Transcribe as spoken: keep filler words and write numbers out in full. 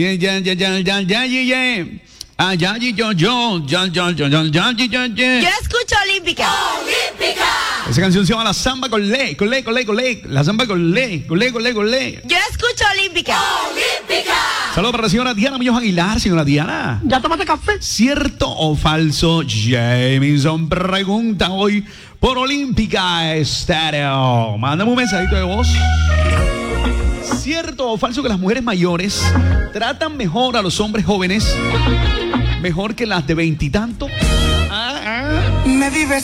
Ya, ya, ya, ya, ya, ya, ya. Ah, ya, ya, yo, yo, ya, ya, ya, ya, ya, ya, ya. Yo escucho Olímpica. Olímpica. Esa canción se llama La Samba con Le, con Le, con Le, con Le. La Samba con Le, con Le, con Le, con Le. Yo escucho Olímpica. Olímpica. Saludos para la señora Diana Muñoz Aguilar, señora Diana. ¿Ya tomaste café? ¿Cierto o falso? Jamison pregunta hoy por Olímpica Estéreo. Mándame un mensajito de voz. ¿Cierto o falso que las mujeres mayores tratan mejor a los hombres jóvenes? ¿Mejor que las de veintitanto? Ah, ah. Me vives